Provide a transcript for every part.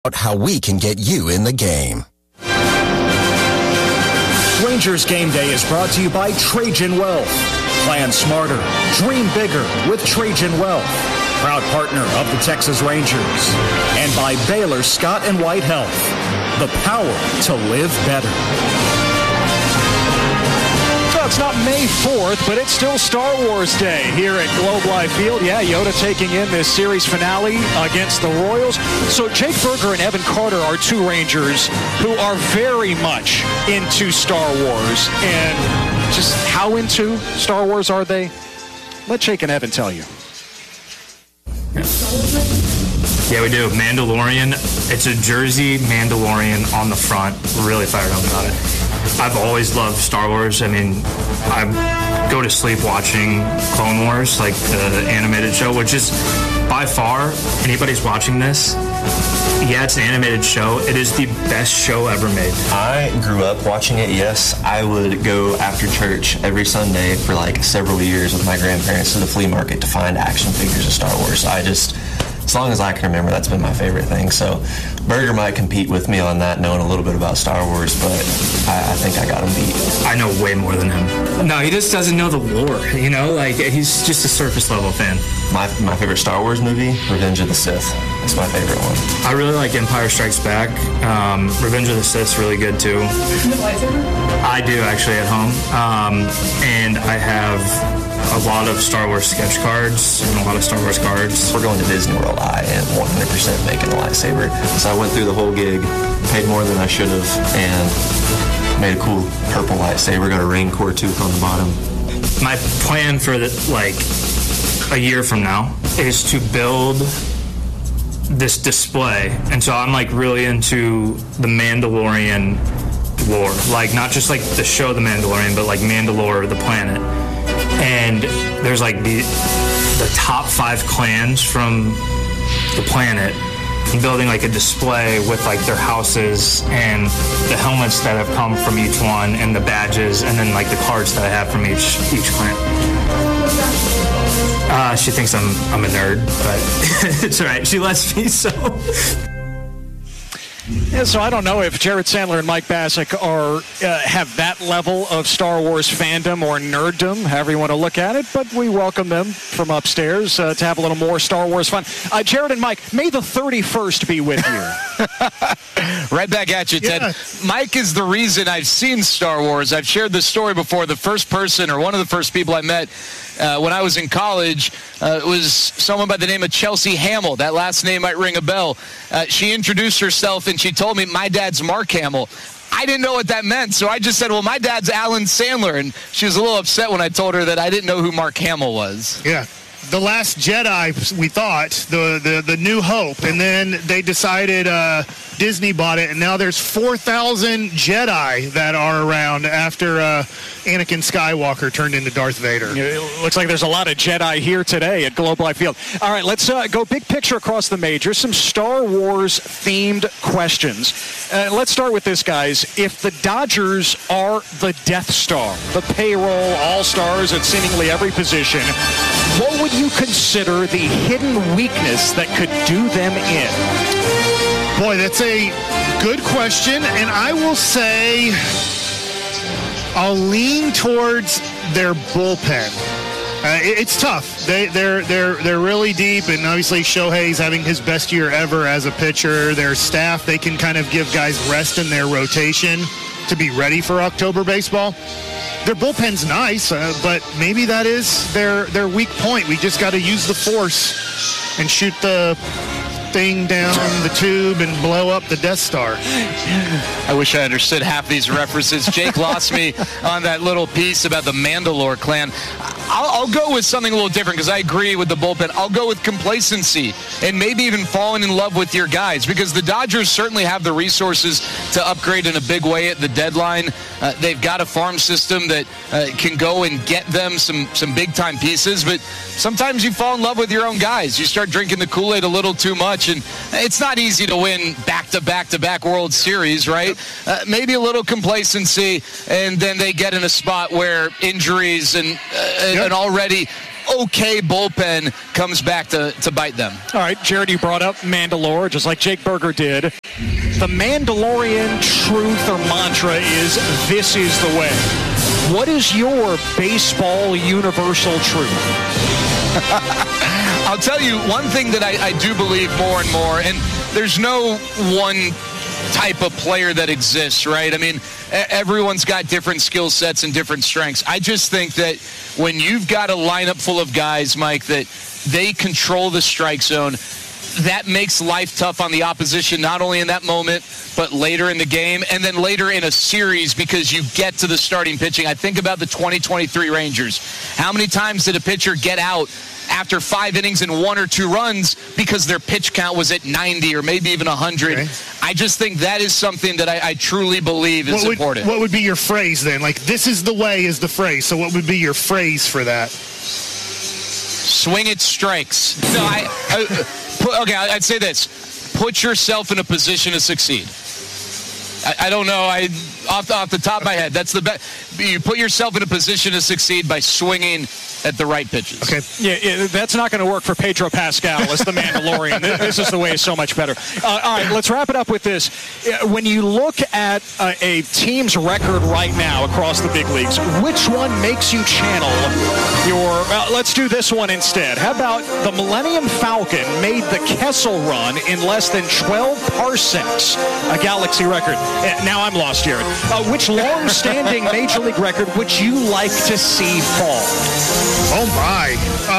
how we can get you in the game. Rangers Game Day is brought to you by Trajan Wealth. Plan smarter, dream bigger with Trajan Wealth. Proud partner of the Texas Rangers. And by Baylor Scott & White Health. The power to live better. It's not May 4th, but it's still Star Wars Day here at Globe Life Field. Yeah, Yoda taking in this series finale against the Royals. So Jake Berger and Evan Carter are two Rangers who are very much into Star Wars. And just how into Star Wars are they? Let Jake and Evan tell you. Yeah, we do. Mandalorian. It's a jersey Mandalorian on the front. Really fired up about it. I've always loved Star Wars. I mean, I go to sleep watching Clone Wars, like the animated show, which is by far, anybody's watching this, yeah, it's an animated show. It is the best show ever made. I grew up watching it, yes. I would go after church every Sunday for like several years with my grandparents to the flea market to find action figures of Star Wars. As long as I can remember, that's been my favorite thing. So Berger might compete with me on that, knowing a little bit about Star Wars, but I think I got him beat. I know way more than him. No, he just doesn't know the lore, you know? Like, he's just a surface level fan. My favorite Star Wars movie, Revenge of the Sith. That's my favorite one. I really like Empire Strikes Back. Revenge of the Sith's really good, too. I do, actually, at home. And I have a lot of Star Wars sketch cards and a lot of Star Wars cards. We're going to Disney World. I am 100% making a lightsaber. So I went through the whole gig, paid more than I should have, and made a cool purple lightsaber. Got a Rancor tooth on the bottom. My plan for a year from now is to build this display. And so I'm like really into the Mandalorian lore. Like not just like the show The Mandalorian, but like Mandalore, the planet. And there's like the top 5 clans from the planet. I'm building like a display with like their houses and the helmets that have come from each one and the badges and then like the cards that I have from each clan. She thinks I'm a nerd, but it's all right. She lets me, so. Yeah, so I don't know if Jared Sandler and Mike Bassick have that level of Star Wars fandom or nerddom, however you want to look at it, but we welcome them from upstairs to have a little more Star Wars fun. Jared and Mike, may the 31st be with you. Right back at you, Ted. Yeah. Mike is the reason I've seen Star Wars. I've shared this story before. The first person, or one of the first people I met when I was in college, was someone by the name of Chelsea Hamill. That last name might ring a bell. She introduced herself, and she told me, my dad's Mark Hamill. I didn't know what that meant, so I just said, well, my dad's Alan Sandler, and she was a little upset when I told her that I didn't know who Mark Hamill was. Yeah. The Last Jedi, we thought, the New Hope, and then they decided Disney bought it, and now there's 4,000 Jedi that are around after Anakin Skywalker turned into Darth Vader. It looks like there's a lot of Jedi here today at Globe Life Field. All right, let's go big picture across the majors. Some Star Wars-themed questions. Let's start with this, guys. If the Dodgers are the Death Star, the payroll all-stars at seemingly every position, what would you consider the hidden weakness that could do them in? Boy, that's a good question, and I will say I'll lean towards their bullpen. It's tough. They're really deep, and obviously Shohei's having his best year ever as a pitcher. Their staff, they can kind of give guys rest in their rotation to be ready for October baseball. Their bullpen's nice, but maybe that is their weak point. We just got to use the force and shoot the thing down the tube and blow up the Death Star. I wish I understood half these references. Jake lost me on that little piece about the Mandalore clan. I'll go with something a little different because I agree with the bullpen. I'll go with complacency and maybe even falling in love with your guys, because the Dodgers certainly have the resources to upgrade in a big way at the deadline. They've got a farm system that can go and get them some big-time pieces, but sometimes you fall in love with your own guys. You start drinking the Kool-Aid a little too much, and it's not easy to win back-to-back World Series, right? Maybe a little complacency, and then they get in a spot where injuries and an already okay bullpen comes back to bite them. All right, Jared, you brought up Mandalore, just like Jake Berger did. The Mandalorian truth or mantra is, this is the way. What is your baseball universal truth? I'll tell you one thing that I do believe more and more, and there's no one type of player that exists, right? I mean, everyone's got different skill sets and different strengths. I just think that when you've got a lineup full of guys, Mike, that they control the strike zone, that makes life tough on the opposition, not only in that moment, but later in the game, and then later in a series because you get to the starting pitching. I think about the 2023 Rangers. How many times did a pitcher get out after 5 innings and 1 or 2 runs because their pitch count was at 90 or maybe even 100? Okay. I just think that is something that I truly believe is important. What would be your phrase then? Like, this is the way is the phrase. So what would be your phrase for that? Swing at strikes. No, okay, I'd say this. Put yourself in a position to succeed. I don't know. Off the top of my head, that's the best. You put yourself in a position to succeed by swinging at the right pitches. Okay. Yeah, that's not going to work for Pedro Pascal as the Mandalorian. This is the way is so much better. All right, let's wrap it up with this. When you look at a team's record right now across the big leagues, which one makes you channel your... let's do this one instead. How about the Millennium Falcon made the Kessel run in less than 12 parsecs, a Galaxy record. Now I'm lost, Jared. Which long-standing Major League record would you like to see fall? Oh, my.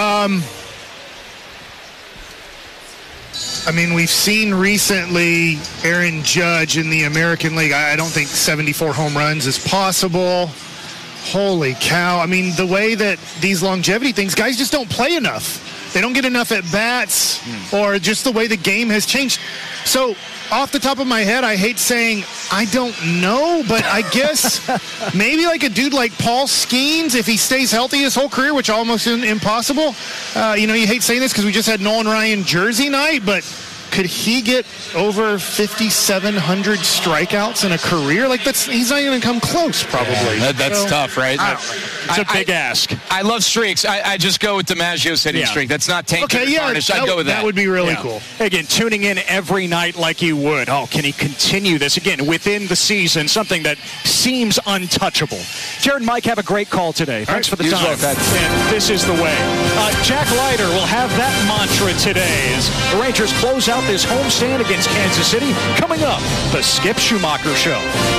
I mean, we've seen recently Aaron Judge in the American League. I don't think 74 home runs is possible. Holy cow. I mean, the way that these longevity things, guys just don't play enough. They don't get enough at-bats or just the way the game has changed. So, off the top of my head, I hate saying I don't know, but I guess maybe like a dude like Paul Skeens, if he stays healthy his whole career, which almost is impossible. You hate saying this because we just had Nolan Ryan jersey night, but could he get over 5,700 strikeouts in a career? Like, he's not even come close, probably. Yeah, that's tough, right? It's a big ask. I love streaks. I just go with DiMaggio's hitting streak. That's not tainted or tarnished. I'd go with that. That would be really cool. Again, tuning in every night like you would. Oh, can he continue this again within the season? Something that seems untouchable. Jared and Mike have a great call today. Thanks for the time. And this is the way. Jack Leiter will have that mantra today as the Rangers close out this homestand against Kansas City. Coming up, the Skip Schumacher Show.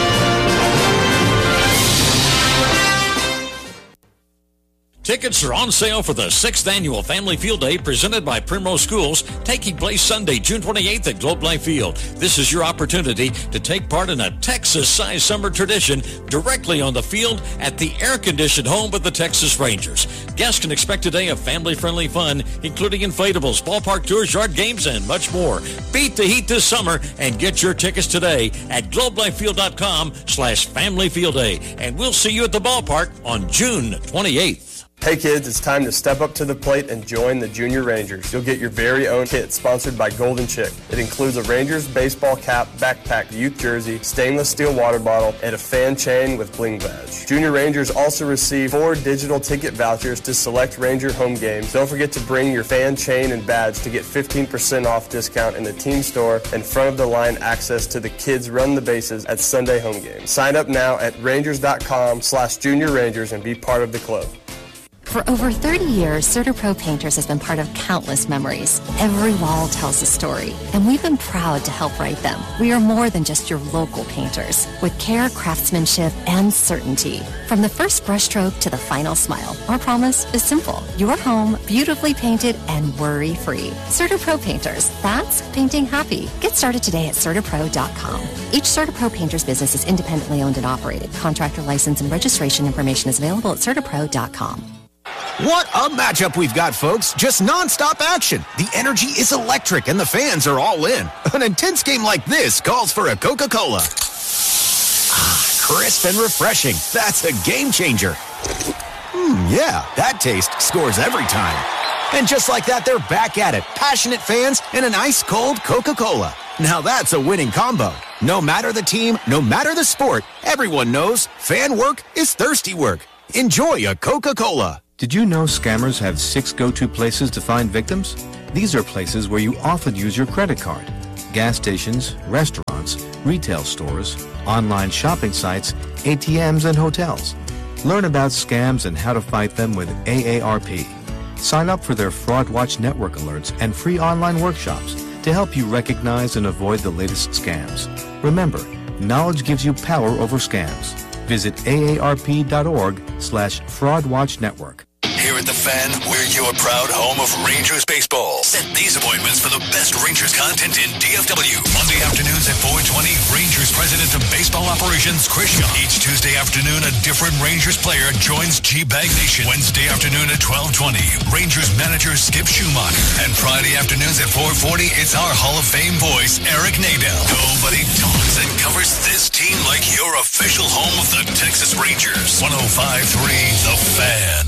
Tickets are on sale for the 6th Annual Family Field Day presented by Primrose Schools, taking place Sunday, June 28th at Globe Life Field. This is your opportunity to take part in a Texas-sized summer tradition directly on the field at the air-conditioned home of the Texas Rangers. Guests can expect a day of family-friendly fun, including inflatables, ballpark tours, yard games, and much more. Beat the heat this summer and get your tickets today at globelifefield.com/Family Field Day. And we'll see you at the ballpark on June 28th. Hey kids, it's time to step up to the plate and join the Junior Rangers. You'll get your very own kit sponsored by Golden Chick. It includes a Rangers baseball cap, backpack, youth jersey, stainless steel water bottle, and a fan chain with bling badge. Junior Rangers also receive 4 digital ticket vouchers to select Ranger home games. Don't forget to bring your fan chain and badge to get 15% off discount in the team store and front of the line access to the Kids Run the Bases at Sunday home games. Sign up now at Rangers.com/Junior Rangers and be part of the club. For over 30 years, CertaPro Painters has been part of countless memories. Every wall tells a story, and we've been proud to help write them. We are more than just your local painters, with care, craftsmanship, and certainty. From the first brushstroke to the final smile, our promise is simple. Your home, beautifully painted and worry-free. CertaPro Painters, that's painting happy. Get started today at CertaPro.com. Each CertaPro Painters business is independently owned and operated. Contractor license and registration information is available at CertaPro.com. What a matchup we've got, folks. Just nonstop action. The energy is electric and the fans are all in. An intense game like this calls for a Coca-Cola. Crisp and refreshing. That's a game changer. Yeah, that taste scores every time. And just like that, they're back at it. Passionate fans and an ice-cold Coca-Cola. Now that's a winning combo. No matter the team, no matter the sport, everyone knows fan work is thirsty work. Enjoy a Coca-Cola. Did you know scammers have 6 go-to places to find victims? These are places where you often use your credit card. Gas stations, restaurants, retail stores, online shopping sites, ATMs, and hotels. Learn about scams and how to fight them with AARP. Sign up for their Fraud Watch Network alerts and free online workshops to help you recognize and avoid the latest scams. Remember, knowledge gives you power over scams. Visit aarp.org/fraudwatchnetwork. Here at The Fan, we're your proud home of Rangers baseball. Set these appointments for the best Rangers content in DFW. Monday afternoons at 4:20, Rangers President of Baseball Operations, Chris Young. Each Tuesday afternoon, a different Rangers player joins G-Bag Nation. Wednesday afternoon at 12:20, Rangers manager Skip Schumacher. And Friday afternoons at 4:40, it's our Hall of Fame voice, Eric Nadel. Nobody talks and covers this team like your official home of the Texas Rangers. 105.3 The Fan.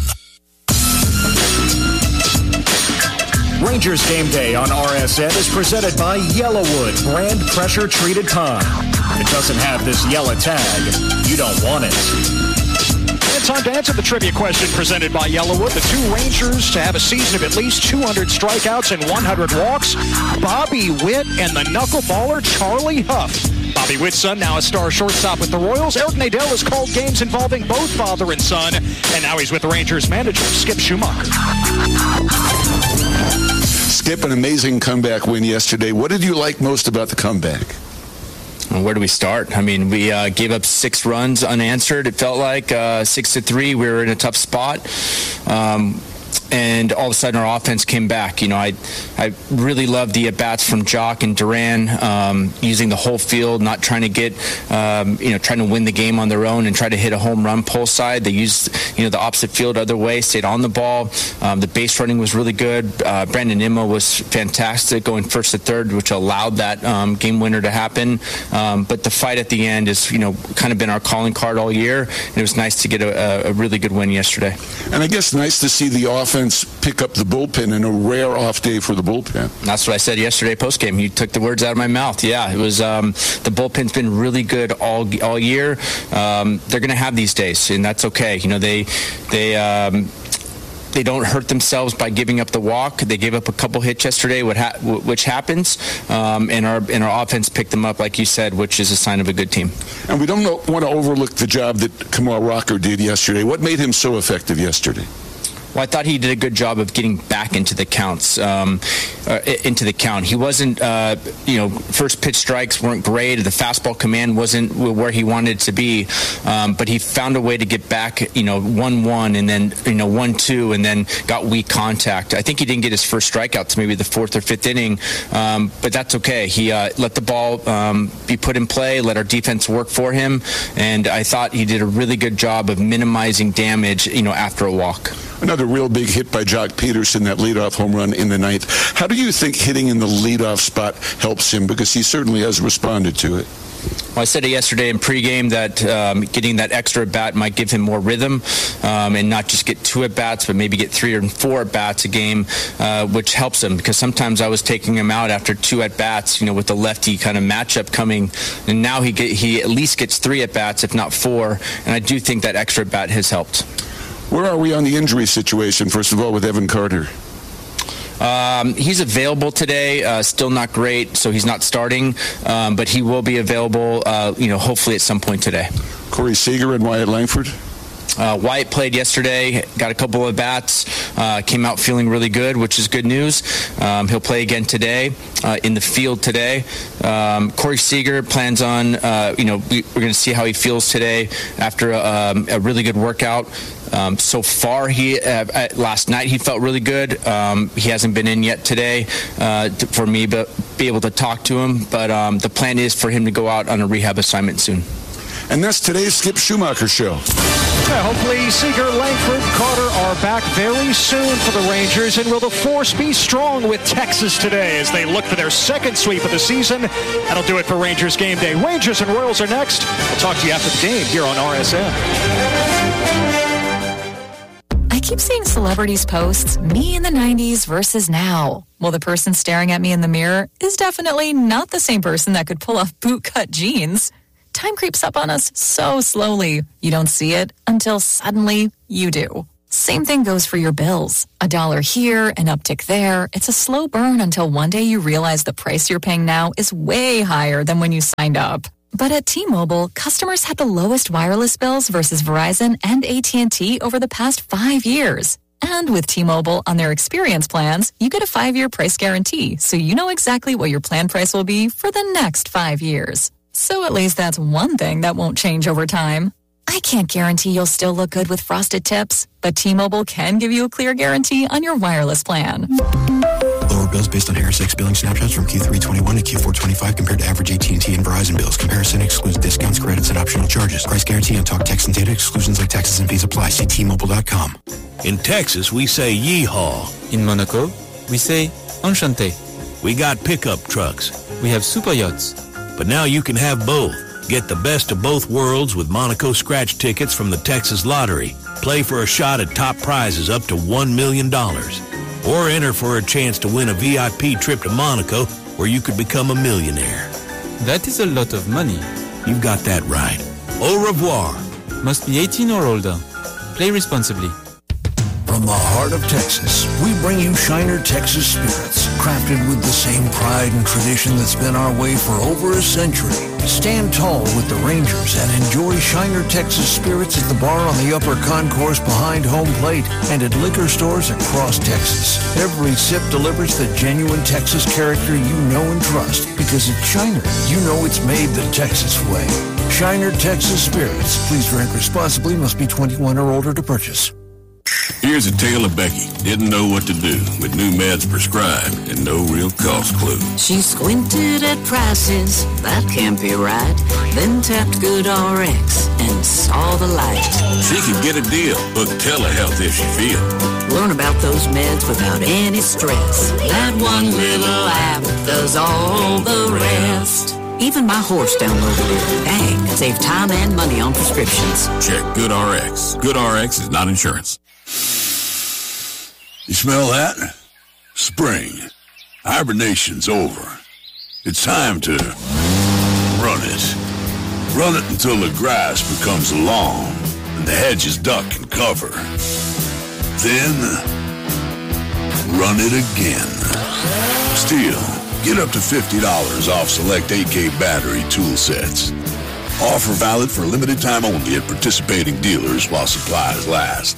Rangers Game Day on RSN is presented by Yellowwood brand pressure treated pine. It doesn't have this yellow tag. You don't want it. And time to answer the trivia question presented by Yellowwood. The 2 Rangers to have a season of at least 200 strikeouts and 100 walks. Bobby Witt and the knuckleballer Charlie Huff. Bobby Witt's son, now a star shortstop with the Royals. Eric Nadel has called games involving both father and son, and now he's with the Rangers manager, Skip Schumacher. Skip, an amazing comeback win yesterday. What did you like most about the comeback? Where do we start? I mean, we gave up 6 runs unanswered. It felt like 6-3. We were in a tough spot. And all of a sudden our offense came back. You know, I really loved the at-bats from Jock and Duran, using the whole field, not trying to get, trying to win the game on their own and try to hit a home run pull side. They used, the opposite field other way, stayed on the ball. The base running was really good. Brandon Nimmo was fantastic going first to third, which allowed that game winner to happen. But the fight at the end is, kind of been our calling card all year. And it was nice to get a really good win yesterday. And I guess nice to see the offense pick up the bullpen in a rare off day for the bullpen. That's what I said yesterday postgame. You took the words out of my mouth. Yeah, it was the bullpen's been really good all year. They're going to have these days, and that's okay. They don't hurt themselves by giving up the walk. They gave up a couple hits yesterday, which happens, and our offense picked them up, like you said, which is a sign of a good team. And we don't want to overlook the job that Kamal Rocker did yesterday. What made him so effective yesterday? Well, I thought he did a good job of getting back into the counts, He wasn't, first pitch strikes weren't great. The fastball command wasn't where he wanted it to be, but he found a way to get back, 1-1 and then, 1-2 and then got weak contact. I think he didn't get his first strikeout to maybe the 4th or 5th inning, but that's okay. He let the ball be put in play, let our defense work for him, and I thought he did a really good job of minimizing damage, after a walk. Another real big hit by Jock Peterson, that leadoff home run in the 9th. How do you think hitting in the leadoff spot helps him? Because he certainly has responded to it. Well, I said it yesterday in pregame that getting that extra at-bat might give him more rhythm and not just get 2 at-bats, but maybe get 3 or 4 at-bats a game, which helps him. Because sometimes I was taking him out after 2 at-bats, with the lefty kind of matchup coming. And now he at least gets 3 at-bats, if not 4. And I do think that extra at-bat has helped. Where are we on the injury situation, first of all, with Evan Carter? He's available today, still not great, so he's not starting, but he will be available, hopefully at some point today. Corey Seager and Wyatt Langford? Wyatt played yesterday, got a couple of bats, came out feeling really good, which is good news. He'll play again today, in the field today. Corey Seager plans on, we're going to see how he feels today after a really good workout. So far, last night he felt really good. He hasn't been in yet today for me, but be able to talk to him. But the plan is for him to go out on a rehab assignment soon. And that's today's Skip Schumacher Show. Yeah, hopefully Seager, Langford, Carter are back very soon for the Rangers. And will the force be strong with Texas today as they look for their 2nd sweep of the season? That'll do it for Rangers Game Day. Rangers and Royals are next. We'll talk to you after the game here on RSN. I keep seeing celebrities post me in the 90s versus now. Well, the person staring at me in the mirror is definitely not the same person that could pull off bootcut jeans. Time creeps up on us so slowly. You don't see it until suddenly you do. Same thing goes for your bills. $1 here, an uptick there. It's a slow burn until one day you realize the price you're paying now is way higher than when you signed up. But at T-Mobile, customers had the lowest wireless bills versus Verizon and AT&T over the past 5 years. And with T-Mobile on their experience plans, you get a 5-year price guarantee, so you know exactly what your plan price will be for the next 5 years. So at least that's one thing that won't change over time. I can't guarantee you'll still look good with frosted tips, but T-Mobile can give you a clear guarantee on your wireless plan. Lower bills based on Harris X billing snapshots from Q3 21 to Q4 25 compared to average AT&T and Verizon bills. Comparison excludes discounts, credits, and optional charges. Price guarantee on talk, text, and data. Exclusions like taxes and fees apply. See T-Mobile.com. In Texas, we say yeehaw. In Monaco, we say enchanté. We got pickup trucks. We have super yachts. But now you can have both. Get the best of both worlds with Monaco scratch tickets from the Texas Lottery. Play for a shot at top prizes up to $1 million. Or enter for a chance to win a VIP trip to Monaco where you could become a millionaire. That is a lot of money. You've got that right. Au revoir. Must be 18 or older. Play responsibly. From the heart of Texas, we bring you Shiner Texas Spirits, crafted with the same pride and tradition that's been our way for over a century. Stand tall with the Rangers and enjoy Shiner Texas Spirits at the bar on the upper concourse behind home plate and at liquor stores across Texas. Every sip delivers the genuine Texas character you know and trust, because at Shiner, you know it's made the Texas way. Shiner Texas Spirits. Please drink responsibly. Must be 21 or older to purchase. Here's a tale of Becky. Didn't know what to do with new meds prescribed and no real cost clue. She squinted at prices, that can't be right. Then tapped GoodRx and saw the light. She could get a deal, book telehealth if she feels. Learn about those meds without any stress. That one little app does all the rest. Even my horse downloaded it. Dang, save time and money on prescriptions. Check GoodRx. GoodRx is not insurance. You smell that? Spring. Hibernation's over. It's time to run it. Run it until the grass becomes lawn and the hedges duck and cover. Then, run it again. Still, get up to $50 off select AK battery tool sets. Offer valid for a limited time only at participating dealers while supplies last.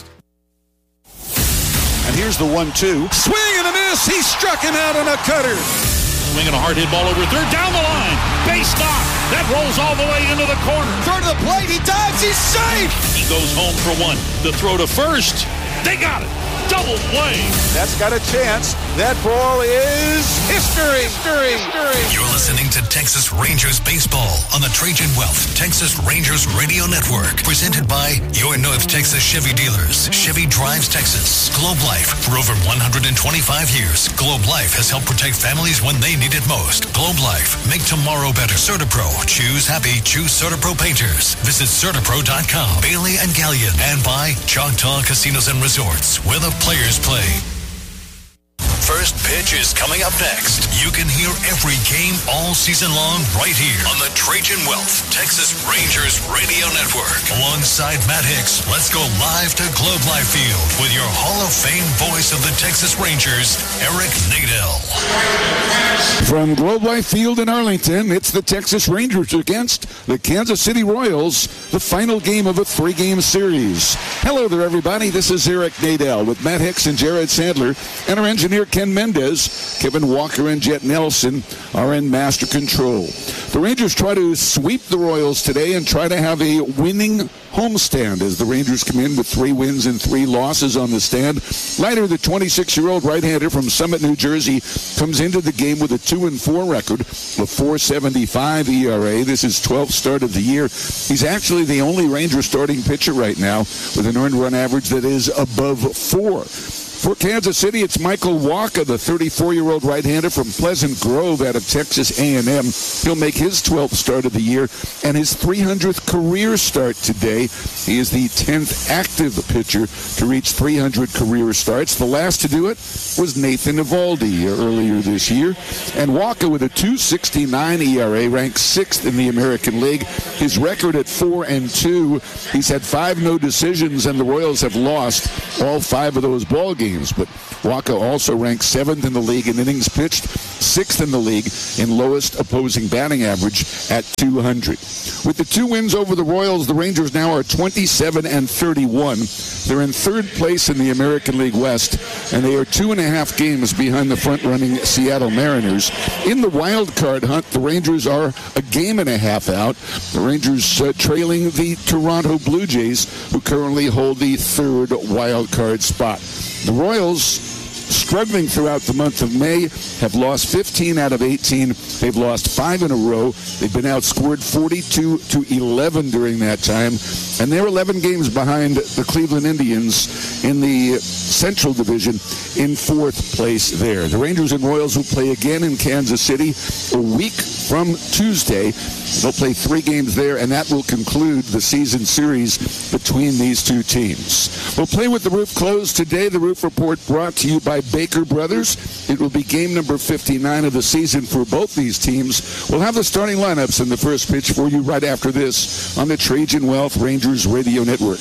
And here's the 1-2. Swing and a miss. He struck him out on a cutter. Swinging a hard hit ball over third. Down the line. Base knock. That rolls all the way into the corner. Throw to the plate. He dives. He's safe. He goes home for one. The throw to first. They got it. Double play. That's got a chance. That ball is history. You're listening to Texas Rangers baseball on the Trajan Wealth Texas Rangers Radio Network. Presented by your North Texas Chevy dealers. Chevy drives Texas. Globe Life. For over 125 years, Globe Life has helped protect families when they need it most. Globe Life. Make tomorrow better. CertaPro. Choose happy. Choose CertaPro painters. Visit CertaPro.com. Bailey and Gallion. And by Choctaw Casinos and Resorts, where the players play. First pitch is coming up next. You can hear every game all season long right here on the Trajan Wealth Texas Rangers Radio Network. Alongside Matt Hicks, let's go live to Globe Life Field with your Hall of Fame voice of the Texas Rangers, Eric Nadel. From Globe Life Field in Arlington, it's the Texas Rangers against the Kansas City Royals, the final game of a 3-game series. Hello there, everybody. This is Eric Nadel with Matt Hicks and Jared Sandler, and our engineer Ken Mendez. Kevin Walker and Jet Nelson are in master control. The Rangers try to sweep the Royals today and try to have a winning homestand as the Rangers come in with 3 wins and 3 losses on the stand. Leiter, the 26-year-old right-hander from Summit, New Jersey, comes into the game with a 2-4 record, a .475 ERA. This is 12th start of the year. He's actually the only Ranger starting pitcher right now with an earned run average that is above 4. For Kansas City, it's Michael Wacha, the 34-year-old right-hander from Pleasant Grove out of Texas A&M. He'll make his 12th start of the year and his 300th career start today. He is the 10th active pitcher to reach 300 career starts. The last to do it was Nathan Eovaldi earlier this year. And Wacha with a 2.69 ERA ranks 6th in the American League. His record at 4-2. He's had 5 no decisions, and the Royals have lost all 5 of those ball games. But Wacha also ranks 7th in the league in innings pitched, 6th in the league in lowest opposing batting average at 200. With the 2 wins over the Royals, the Rangers now are 27-31. They're in 3rd place in the American League West, and they are 2.5 games behind the front-running Seattle Mariners. In the wild card hunt, the Rangers are a game and a half out. The Rangers trailing the Toronto Blue Jays, who currently hold the 3rd wild card spot. The Royals, struggling throughout the month of May, have lost 15 out of 18. They've lost 5 in a row. They've been outscored 42-11 during that time. And they're 11 games behind the Cleveland Indians in the Central Division in 4th place there. The Rangers and Royals will play again in Kansas City a week from Tuesday. They'll play 3 games there, and that will conclude the season series between these 2 teams. We'll play with the roof closed today. The Roof Report brought to you by Baker Brothers. It will be game number 59 of the season for both these teams. We'll have the starting lineups in the first pitch for you right after this on the Trajan Wealth Rangers Radio Network.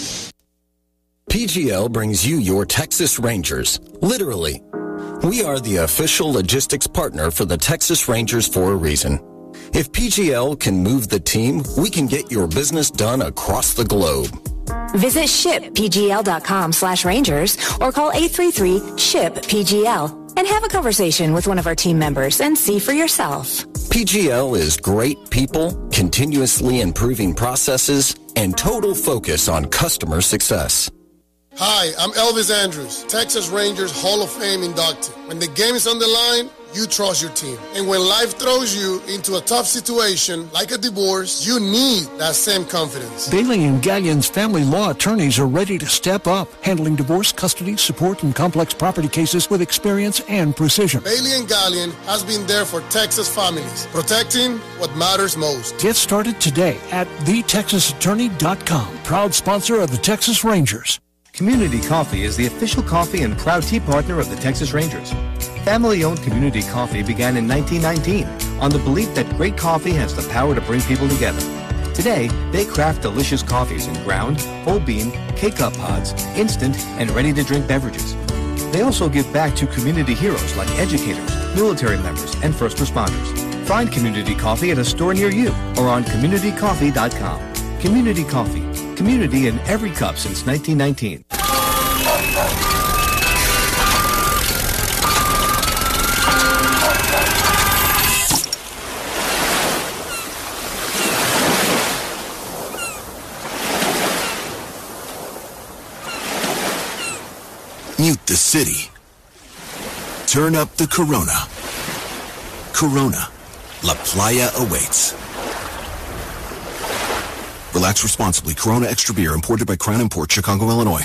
PGL brings you your Texas Rangers, literally. We are the official logistics partner for the Texas Rangers for a reason. If PGL can move the team, we can get your business done across the globe. Visit shippgl.com/Rangers or call 833-SHIP-PGL and have a conversation with one of our team members and see for yourself. PGL is great people, continuously improving processes, and total focus on customer success. Hi, I'm Elvis Andrews, Texas Rangers Hall of Fame inductee. When the game is on the line, you trust your team. And when life throws you into a tough situation, like a divorce, you need that same confidence. Bailey & Gallion's family law attorneys are ready to step up, handling divorce, custody, support, and complex property cases with experience and precision. Bailey & Gallion has been there for Texas families, protecting what matters most. Get started today at thetexasattorney.com, proud sponsor of the Texas Rangers. Community Coffee is the official coffee and proud tea partner of the Texas Rangers. Family-owned Community Coffee began in 1919 on the belief that great coffee has the power to bring people together. Today, they craft delicious coffees in ground, whole bean, K-Cup pods, instant, and ready-to-drink beverages. They also give back to community heroes like educators, military members, and first responders. Find Community Coffee at a store near you or on communitycoffee.com. Community Coffee. Community in every cup since 1919. Mute the city. Turn up the Corona. Corona. La Playa awaits. Relax responsibly. Corona Extra Beer, imported by Crown Import, Chicago, Illinois.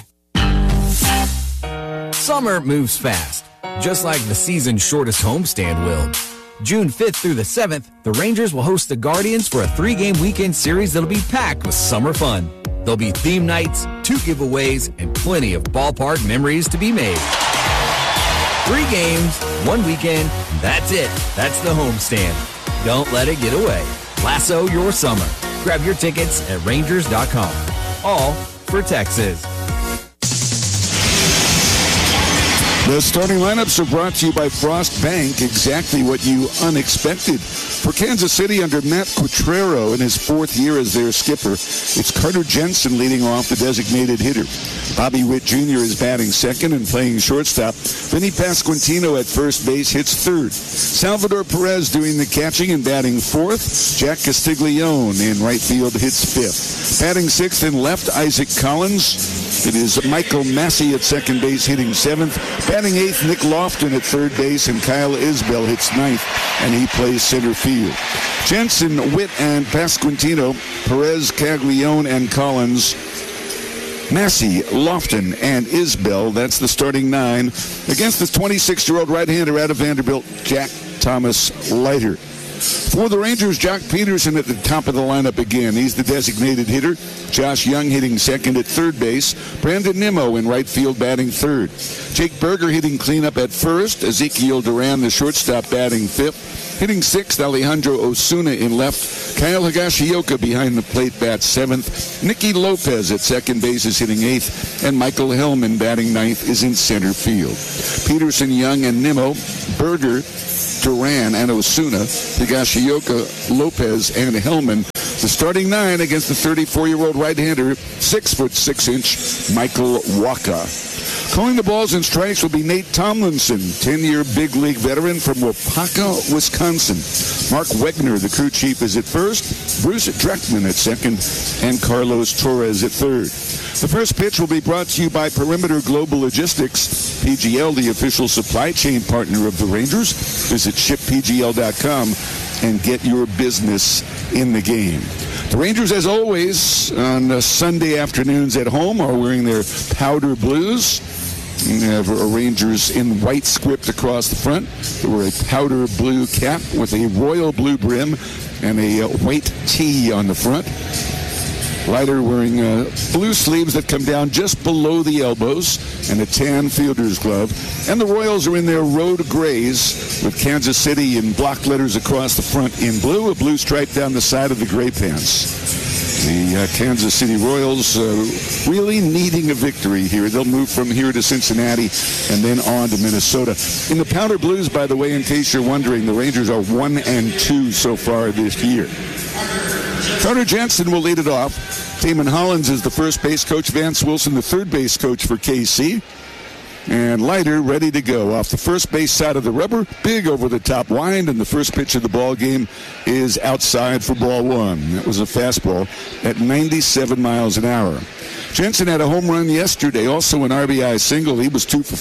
Summer moves fast, just like the season's shortest homestand will. June 5th through the 7th, the Rangers will host the Guardians for a 3-game weekend series that'll be packed with summer fun. There'll be theme nights, 2 giveaways, and plenty of ballpark memories to be made. 3 games, 1 weekend, that's it. That's the homestand. Don't let it get away. Lasso your summer. Grab your tickets at Rangers.com. All for Texas. The starting lineups are brought to you by Frost Bank, exactly what you unexpected. For Kansas City, under Matt Quatrero in his 4th year as their skipper, it's Carter Jensen leading off, the designated hitter. Bobby Witt Jr. is batting second and playing shortstop. Vinny Pasquantino at first base hits third. Salvador Perez doing the catching and batting fourth. Jack Castiglione in right field hits fifth. Batting sixth and left, Isaac Collins. It is Michael Massey at second base hitting seventh. Batting eighth, Nick Lofton at third base, and Kyle Isbell hits ninth, and he plays center field. Jensen, Witt, and Pasquantino, Perez, Caglione, and Collins Massey, Lofton, and Isbell. That's the starting 9 against the 26-year-old right-hander out of Vanderbilt, Jack Thomas Leiter. For the Rangers, Jock Peterson at the top of the lineup again. He's the designated hitter. Josh Young hitting second at third base. Brandon Nimmo in right field batting third. Jake Berger hitting cleanup at first. Ezekiel Duran, the shortstop, batting fifth. Hitting sixth, Alejandro Osuna in left. Kyle Higashioka behind the plate bats seventh. Nicky Lopez at second base is hitting eighth. And Michael Hellman batting ninth is in center field. Peterson, Young, and Nimmo. Berger, Duran, and Osuna. Higashioka, Lopez, and Hellman. The starting 9 against the 34-year-old right-hander, 6'6" Michael Wacha. Calling the balls and strikes will be Nate Tomlinson, 10-year big league veteran from Waupaca, Wisconsin. Mark Wegner, the crew chief, is at first. Bruce Dreckman at second, and Carlos Torres at third. The first pitch will be brought to you by Perimeter Global Logistics, PGL, the official supply chain partner of the Rangers. Visit shippgl.com and get your business in the game. The Rangers, as always, on Sunday afternoons at home, are wearing their powder blues. You have Rangers in white script across the front. They wear a powder blue cap with a royal blue brim and a white tee on the front. Leiter wearing blue sleeves that come down just below the elbows and a tan fielder's glove. And the Royals are in their road grays with Kansas City in block letters across the front in blue, a blue stripe down the side of the gray pants. The Kansas City Royals really needing a victory here. They'll move from here to Cincinnati and then on to Minnesota. In the powder blues, by the way, in case you're wondering, the Rangers are 1-2 so far this year. Carter Jensen will lead it off. Damon Hollins is the first base coach. Vance Wilson, the third base coach for KC. And Leiter ready to go. Off the first base side of the rubber, big over the top wind, and the first pitch of the ball game is outside for ball one. That was a fastball at 97 miles an hour. Jensen had a home run yesterday, also an RBI single. He was 2 for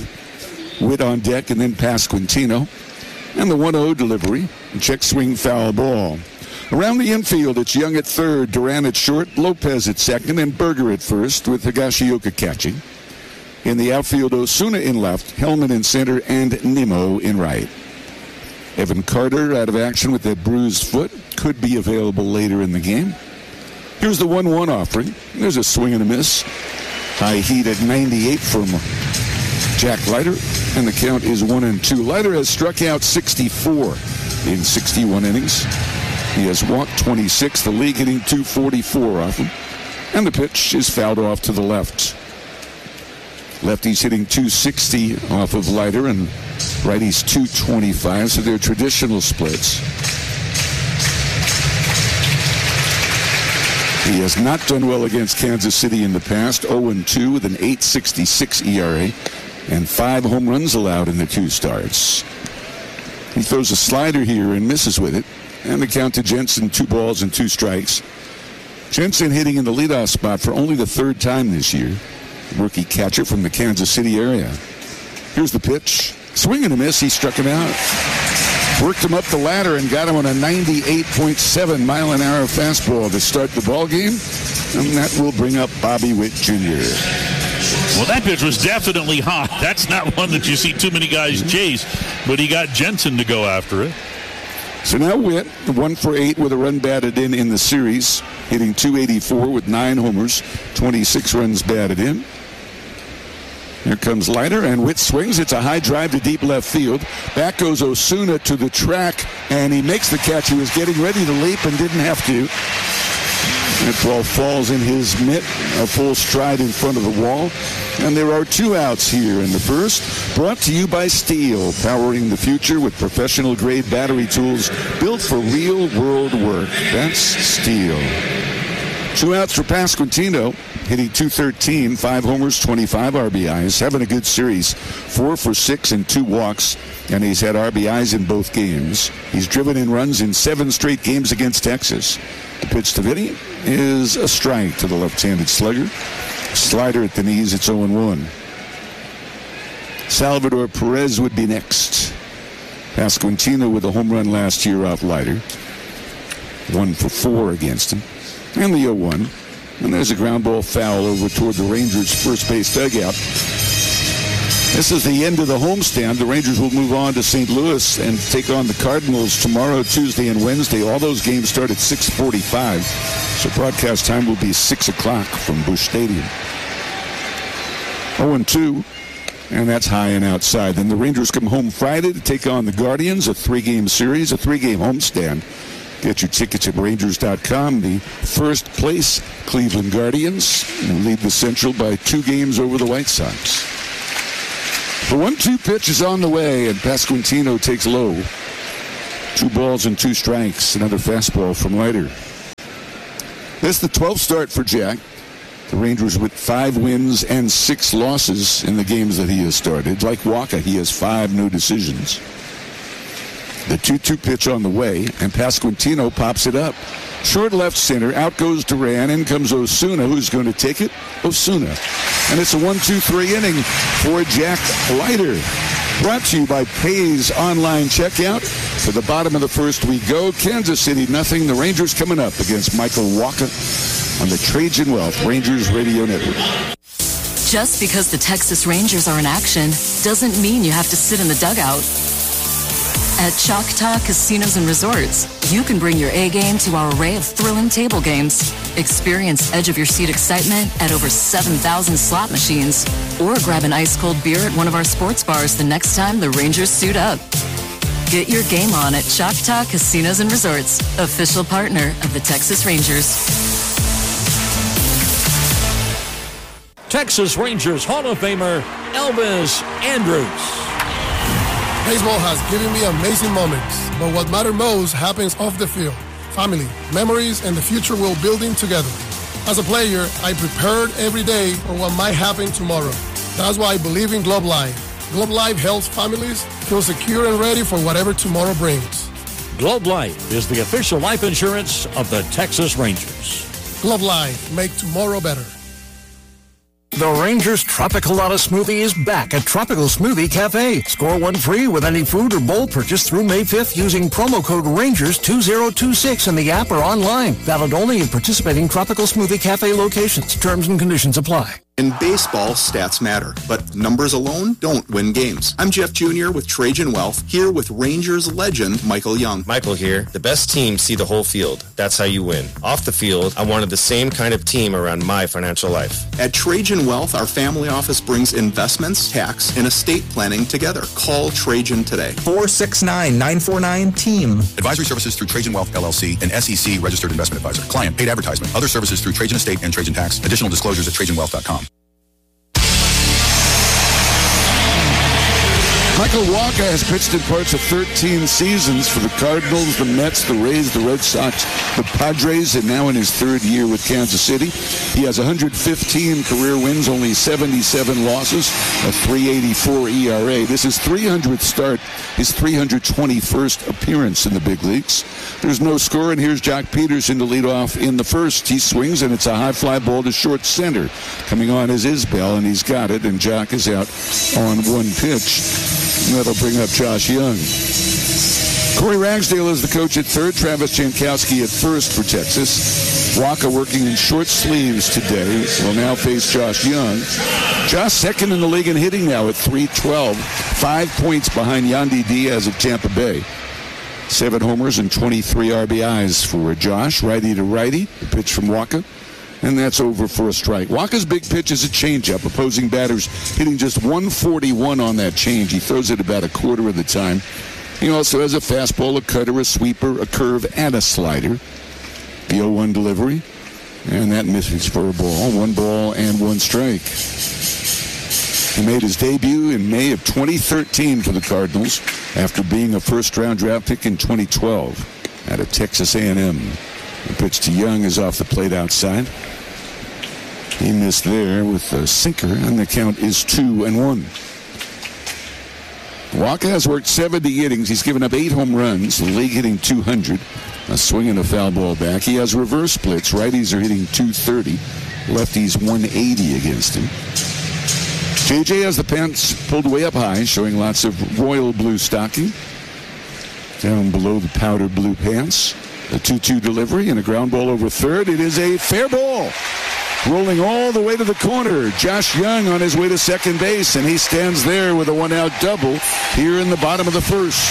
5. Witt on deck and then past Quintino. And the 1-0 delivery, check swing foul ball. Around the infield, it's Young at third, Duran at short, Lopez at second, and Berger at first with Higashioka catching. In the outfield, Osuna in left, Hellman in center, and Nimmo in right. Evan Carter out of action with that bruised foot. Could be available later in the game. Here's the 1-1 offering. There's a swing and a miss. High heat at 98 from Jack Leiter, and the count is 1-2. Leiter has struck out 64 in 61 innings. He has walked 26, the league hitting 244 off him. And the pitch is fouled off to the left. Lefties hitting 260 off of Leiter, and righties 225, so they're traditional splits. He has not done well against Kansas City in the past, 0-2 with an 8.66 ERA and 5 home runs allowed in the 2 starts. He throws a slider here and misses with it, and the count to Jensen, 2 balls and 2 strikes. Jensen hitting in the leadoff spot for only the 3rd time this year. Rookie catcher from the Kansas City area. Here's the pitch. Swing and a miss. He struck him out. Worked him up the ladder and got him on a 98.7 mile an hour fastball to start the ball game. And that will bring up Bobby Witt Jr. Well, that pitch was definitely hot. That's not one that you see too many guys chase, but he got Jensen to go after it. So now Witt, 1 for 8 with a run batted in the series, hitting 284 with 9 homers, 26 runs batted in. Here comes Leiter, and Witt swings. It's a high drive to deep left field. Back goes Osuna to the track, and he makes the catch. He was getting ready to leap and didn't have to. That ball falls in his mitt, a full stride in front of the wall. And there are 2 outs here in the first. Brought to you by Steel, powering the future with professional-grade battery tools built for real-world work. That's Steel. 2 outs for Pasquantino, hitting .213, 5 homers, 25 RBIs, having a good series, 4 for 6 and 2 walks, and he's had RBIs in both games. He's driven in runs in 7 straight games against Texas. The pitch to Vinny is a strike to the left-handed slugger. Slider at the knees, it's 0-1. Salvador Perez would be next. Pasquantino with a home run last year off Leiter. 1 for 4 against him. And the 0-1. And there's a ground ball foul over toward the Rangers' first base dugout. This is the end of the homestand. The Rangers will move on to St. Louis and take on the Cardinals tomorrow, Tuesday, and Wednesday. All those games start at 6:45. So broadcast time will be 6 o'clock from Busch Stadium. 0-2, and that's high and outside. Then the Rangers come home Friday to take on the Guardians, a 3-game series, a 3-game homestand. Get your tickets at Rangers.com. The first place Cleveland Guardians lead the Central by 2 games over the White Sox. The 1-2 pitch is on the way, and Pasquantino takes low. 2 balls and 2 strikes. Another fastball from Leiter. This is the 12th start for Jack. The Rangers with 5 wins and 6 losses in the games that he has started. Like Waka, he has 5 no decisions. The 2-2 pitch on the way, and Pasquantino pops it up. Short left center, out goes Duran, in comes Osuna. Who's going to take it? Osuna. And it's a 1-2-3 inning for Jack Leiter. Brought to you by Pay's online checkout. To the bottom of the first we go. Kansas City, nothing. The Rangers coming up against Michael Wacha on the Trajan Wealth Rangers Radio Network. Just because the Texas Rangers are in action doesn't mean you have to sit in the dugout. At Choctaw Casinos and Resorts, you can bring your A-game to our array of thrilling table games. Experience edge-of-your-seat excitement at over 7,000 slot machines. Or grab an ice-cold beer at one of our sports bars the next time the Rangers suit up. Get your game on at Choctaw Casinos and Resorts, official partner of the Texas Rangers. Texas Rangers Hall of Famer Elvis Andrus. Baseball has given me amazing moments, but what matters most happens off the field. Family, memories, and the future we're building together. As a player, I prepared every day for what might happen tomorrow. That's why I believe in Globe Life. Globe Life helps families feel secure and ready for whatever tomorrow brings. Globe Life is the official life insurance of the Texas Rangers. Globe Life, make tomorrow better. The Rangers Tropicalata Smoothie is back at Tropical Smoothie Cafe. Score one free with any food or bowl purchase through May 5th using promo code RANGERS2026 in the app or online. Valid only in participating Tropical Smoothie Cafe locations. Terms and conditions apply. In baseball, stats matter, but numbers alone don't win games. I'm Jeff Jr. with Trajan Wealth, here with Rangers legend Michael Young. Michael here. The best teams see the whole field. That's how you win. Off the field, I wanted the same kind of team around my financial life. At Trajan Wealth, our family office brings investments, tax, and estate planning together. Call Trajan today. 469-949-TEAM. Advisory services through Trajan Wealth, LLC, an SEC registered investment advisor. Client paid advertisement. Other services through Trajan Estate and Trajan Tax. Additional disclosures at TrajanWealth.com. Michael Wacha has pitched in parts of 13 seasons for the Cardinals, the Mets, the Rays, the Red Sox, the Padres, and now in his 3rd year with Kansas City. He has 115 career wins, only 77 losses, a 3.84 ERA. This is 300th start, his 321st appearance in the big leagues. There's no score, and here's Jock Peterson to lead off in the first. He swings, and it's a high fly ball to short center. Coming on is Isbell, and he's got it, and Jock is out on one pitch. And that'll bring up Josh Young. Corey Ragsdale is the coach at third. Travis Jankowski at first for Texas. Wacha working in short sleeves today. Will now face Josh Young. Josh second in the league in hitting now at .312. 5 points behind Yandy Diaz of Tampa Bay. 7 homers and 23 RBIs for Josh. Righty to righty. The pitch from Wacha. And that's over for a strike. Wacha's big pitch is a changeup. Opposing batters hitting just 141 on that change. He throws it about a quarter of the time. He also has a fastball, a cutter, a sweeper, a curve, and a slider. The 0-1 delivery. And that misses for a ball. 1 ball and 1 strike. He made his debut in May of 2013 for the Cardinals after being a first-round draft pick in 2012 out of Texas A&M. The pitch to Young is off the plate outside. He missed there with a sinker, and the count is 2-1. Wacha has worked 70 innings. He's given up 8 home runs. The league hitting 200. A swing and a foul ball back. He has reverse splits. Righties are hitting 230. Lefties 180 against him. JJ has the pants pulled way up high, showing lots of royal blue stocking. Down below the powder blue pants. The 2-2 delivery and a ground ball over third. It is a fair ball. rolling all the way to the corner. Josh Young on his way to second base, and he stands there with a one-out double here in the bottom of the first.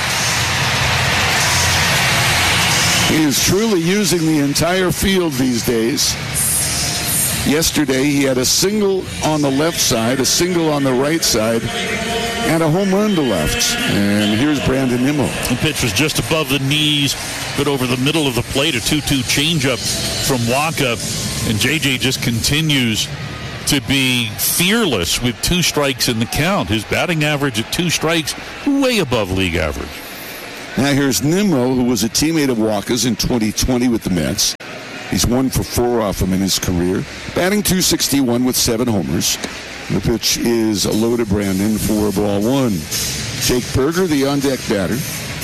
He is truly using the entire field these days. Yesterday, he had a single on the left side, a single on the right side, and a home run to left. And here's Brandon Nimmo. The pitch was just above the knees, but over the middle of the plate, a 2-2 changeup from Wacha. And JJ just continues to be fearless with 2 strikes in the count. His batting average at 2 strikes, way above league average. Now here's Nimmo, who was a teammate of Wacha's in 2020 with the Mets. He's 1 for 4 off him in his career. Batting .261 with 7 homers. The pitch is low to Brandon for ball 1. Jake Berger, the on-deck batter.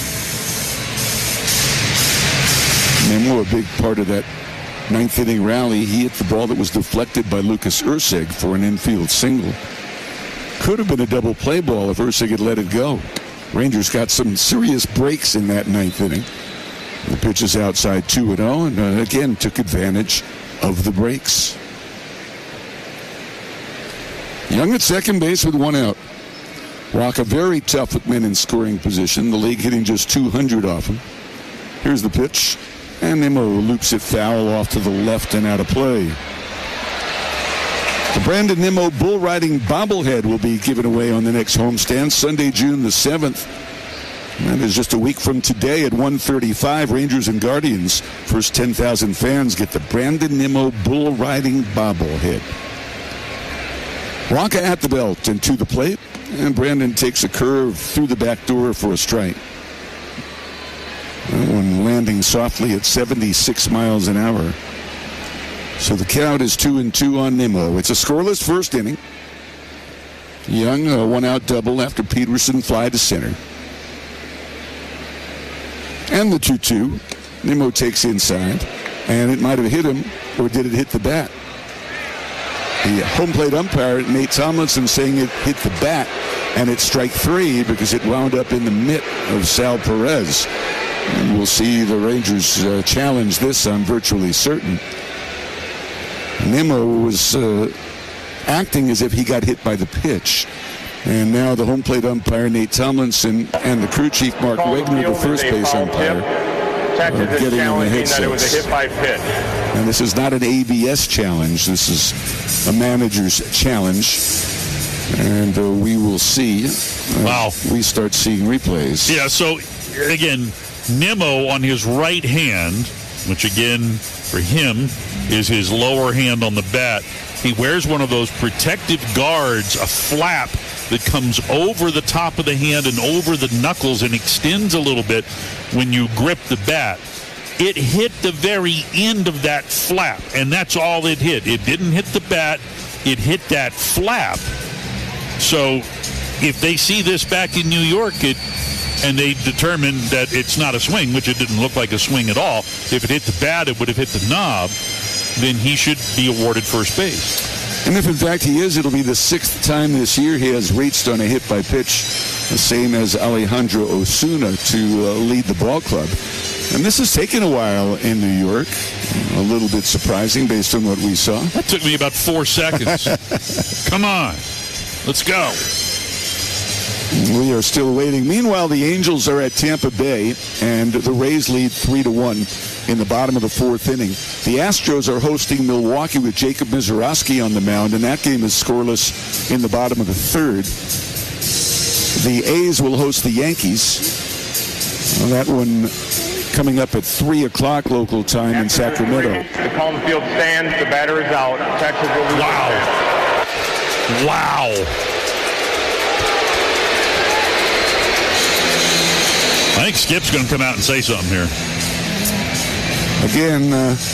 Nimmo, a big part of that 9th inning rally. He hit the ball that was deflected by Lucas Erceg for an infield single. Could have been a double play ball if Erceg had let it go. Rangers got some serious breaks in that 9th inning. The pitch is outside 2-0, and again took advantage of the breaks. Young at second base with 1 out. Wacha very tough with men in scoring position. The league hitting just 200 off him. Here's the pitch, and Nimmo loops it foul off to the left and out of play. The Brandon Nimmo bull riding bobblehead will be given away on the next homestand, Sunday, June the 7th. That is just a week from today at 1:35. Rangers and Guardians. First 10,000 fans get the Brandon Nimmo bull riding bobblehead. Wacha at the belt and to the plate, and Brandon takes a curve through the back door for a strike. That one landing softly at 76 miles an hour. So the count is 2-2 on Nimmo. It's a scoreless first inning. Young, a 1-out double after Peterson fly to center. And the 2-2. Nimmo takes inside, and it might have hit him, or did it hit the bat? The home plate umpire, Nate Tomlinson, saying it hit the bat, and it's strike 3 because it wound up in the mitt of Sal Perez. And we'll see the Rangers challenge this, I'm virtually certain. Nimmo was acting as if he got hit by the pitch. And now the home plate umpire, Nate Tomlinson, and the crew chief, Mark Wegner, the first base umpire, are getting in the headsets. That it was a hit by pitch. And this is not an ABS challenge. This is a manager's challenge. And we will see. Wow. We start seeing replays. Yeah, so, again, Nimmo on his right hand, which, again, for him, is his lower hand on the bat. He wears one of those protective guards, a flap that comes over the top of the hand and over the knuckles and extends a little bit when you grip the bat. It hit the very end of that flap, and that's all it hit. It didn't hit the bat. It hit that flap. So if they see this back in New York and they determine that it's not a swing, which it didn't look like a swing at all, if it hit the bat, it would have hit the knob, then he should be awarded first base. And if in fact he is, it'll be the 6th time this year he has reached on a hit by pitch, the same as Alejandro Osuna to lead the ball club. And this has taken a while in New York. A little bit surprising based on what we saw. That took me about 4 seconds. Come on. Let's go. We are still waiting. Meanwhile, the Angels are at Tampa Bay, and the Rays lead 3-1 in the bottom of the 4th inning. The Astros are hosting Milwaukee with Jacob Misiorowski on the mound, and that game is scoreless in the bottom of the 3rd. The A's will host the Yankees. Well, that one coming up at 3 o'clock local time in Sacramento. The calm field stands. The batter is out. Texas will lose. Wow. I think Skip's going to come out and say something here. Again,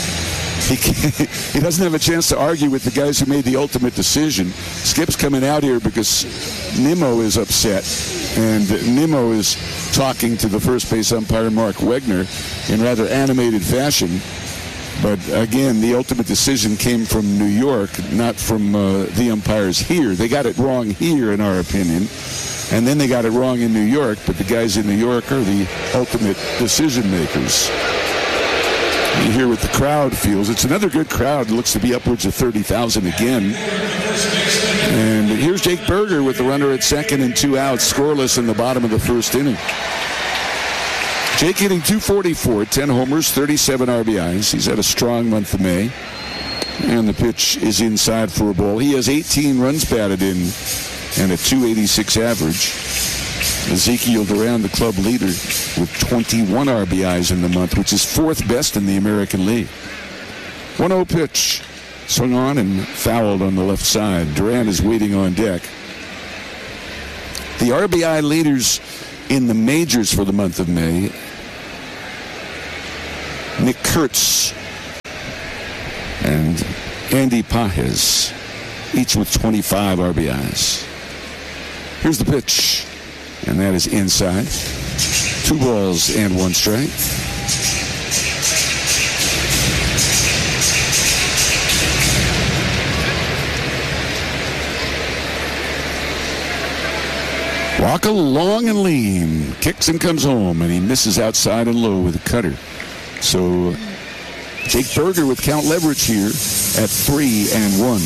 he doesn't have a chance to argue with the guys who made the ultimate decision. Skip's coming out here because Nimmo is upset, and Nimmo is talking to the first base umpire, Mark Wegner, in rather animated fashion. But again, the ultimate decision came from New York, not from the umpires here. They got it wrong here, in our opinion. And then they got it wrong in New York, but the guys in New York are the ultimate decision makers. You hear what the crowd feels. It's another good crowd. It looks to be upwards of 30,000 again. And here's Jake Berger with the runner at second and 2 outs, scoreless in the bottom of the first inning. Jake hitting .244, 10 homers, 37 RBIs. He's had a strong month of May. And the pitch is inside for a ball. He has 18 runs batted in and a .286 average. Ezekiel Duran, the club leader, with 21 RBIs in the month, which is fourth best in the American League. 1-0 pitch. Swung on and fouled on the left side. Duran is waiting on deck. The RBI leaders in the majors for the month of May: Nick Kurtz and Andy Pages, each with 25 RBIs. Here's the pitch, and that is inside. 2 balls and 1 strike. Walker long and lean, kicks and comes home, and he misses outside and low with a cutter. So Jake Berger with count leverage here at 3-1.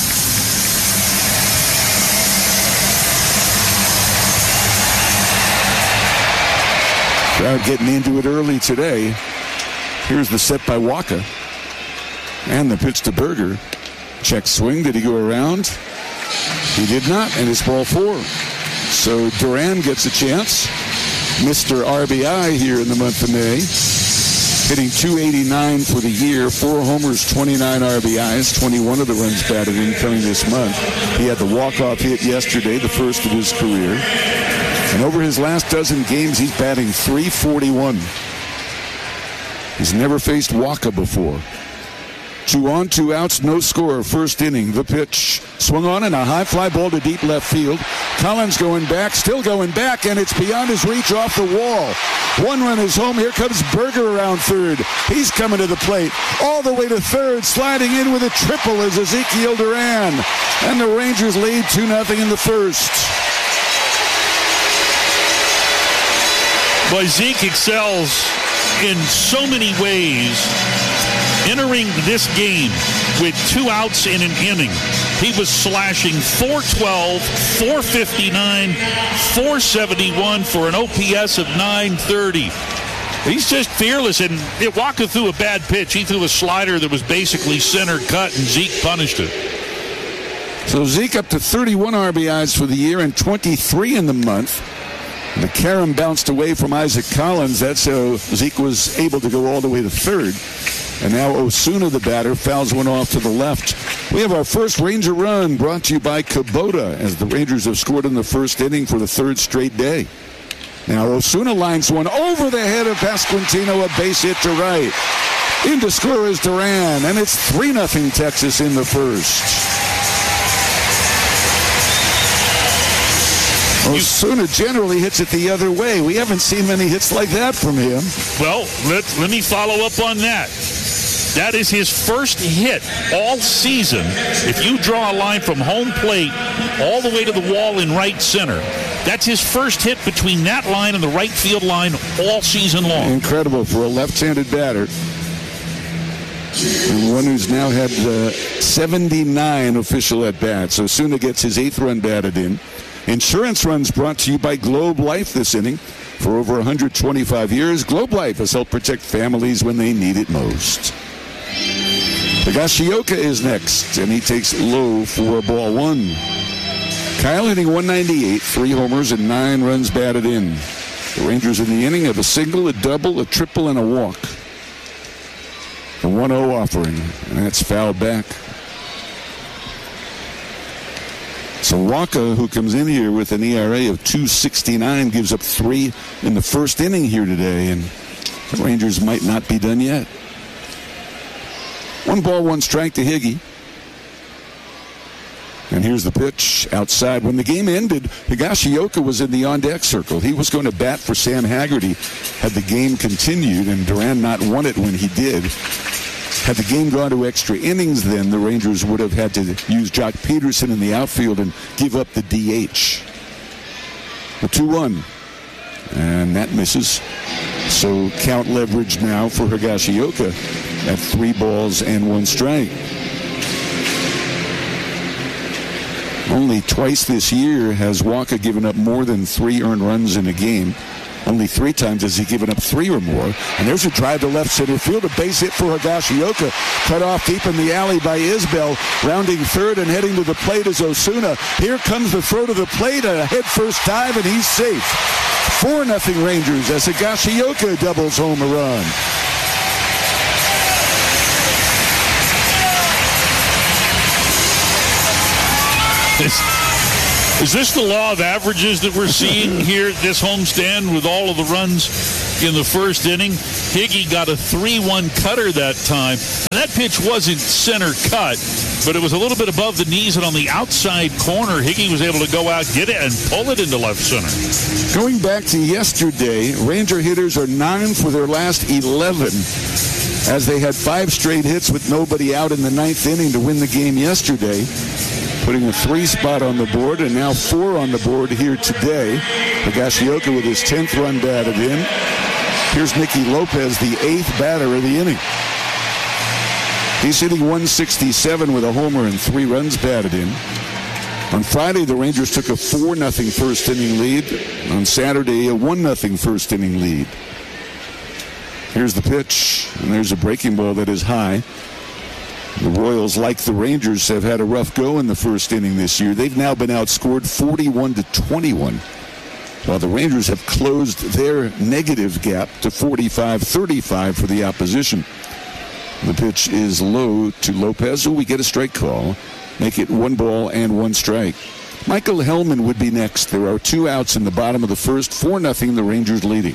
Crowd getting into it early today. Here's the set by Walker. And the pitch to Berger. Check swing. Did he go around? He did not, and it's ball 4. So Duran gets a chance. Mr. RBI here in the month of May. Hitting .289 for the year. 4 homers, 29 RBIs. 21 of the runs batted in coming this month. He had the walk-off hit yesterday, the first of his career. And over his last dozen games, he's batting .341. He's never faced Walker before. 2 on, 2 outs, no score. First inning, the pitch. Swung on and a high fly ball to deep left field. Collins going back, still going back, and it's beyond his reach off the wall. 1 run is home. Here comes Berger around third. He's coming to the plate. All the way to third, sliding in with a triple is Ezekiel Duran. And the Rangers lead 2-0 in the first. Boy, Zeke excels in so many ways. Entering this game with 2 outs in an inning, he was slashing .412, .459, .471 for an OPS of .930. He's just fearless, and Walker threw a bad pitch. He threw a slider that was basically center cut, and Zeke punished it. So Zeke up to 31 RBIs for the year and 23 in the month. The carom bounced away from Isaac Collins. That's how Zeke was able to go all the way to third. And now Osuna, the batter, fouls one off to the left. We have our first Ranger run brought to you by Kubota, as the Rangers have scored in the first inning for the 3rd straight day. Now Osuna lines one over the head of Pasquantino, a base hit to right. In to score is Duran, and it's 3-0 Texas in the first. Osuna generally hits it the other way. We haven't seen many hits like that from him. Well, let me follow up on that. That is his first hit all season. If you draw a line from home plate all the way to the wall in right center, that's his first hit between that line and the right field line all season long. Incredible for a left-handed batter. And one who's now had 79 official at-bats. So Osuna gets his 8th run batted in. Insurance runs brought to you by Globe Life this inning. For over 125 years, Globe Life has helped protect families when they need it most. Higashioka is next, and he takes low for ball 1. Kyle hitting .198, 3 homers and 9 runs batted in. The Rangers in the inning have a single, a double, a triple, and a walk. The 1-0 offering, and that's fouled back. So Walker, who comes in here with an ERA of .269, gives up 3 in the first inning here today, and the Rangers might not be done yet. 1 ball, 1 strike to Higgy. And here's the pitch outside. When the game ended, Higashioka was in the on-deck circle. He was going to bat for Sam Haggerty had the game continued, and Duran not won it when he did. Had the game gone to extra innings, then the Rangers would have had to use Jock Peterson in the outfield and give up the DH. The 2-1. And that misses. So count leverage now for Higashioka at 3 balls and 1 strike. Only twice this year has Walker given up more than 3 earned runs in a game. Only 3 times has he given up 3 or more. And there's a drive to left center field, a base hit for Higashioka. Cut off deep in the alley by Isbell. Rounding third and heading to the plate is Osuna. Here comes the throw to the plate, a head-first dive, and he's safe. 4-0 Rangers as Higashioka doubles home a run. Is this the law of averages that we're seeing here at this homestand with all of the runs in the first inning? Higgy got a 3-1 cutter that time. And that pitch wasn't center cut, but it was a little bit above the knees and on the outside corner. Higgy was able to go out, get it, and pull it into left center. Going back to yesterday, Ranger hitters are 9 for their last 11 as they had 5 straight hits with nobody out in the 9th inning to win the game yesterday, putting a 3 spot on the board, and now 4 on the board here today. Higashioka with his 10th run batted in. Here's Nicky Lopez, the 8th batter of the inning. He's hitting 167 with a homer and 3 runs batted in. On Friday, the Rangers took a 4-0 first inning lead. On Saturday, a 1-0 first inning lead. Here's the pitch, and there's a breaking ball that is high. The Royals, like the Rangers, have had a rough go in the first inning this year. They've now been outscored 41-21, while the Rangers have closed their negative gap to 45-35 for the opposition. The pitch is low to Lopez, who we get a strike call. Make it 1 ball and 1 strike. Michael Hellman would be next. There are 2 outs in the bottom of the first, 4-0 the Rangers leading.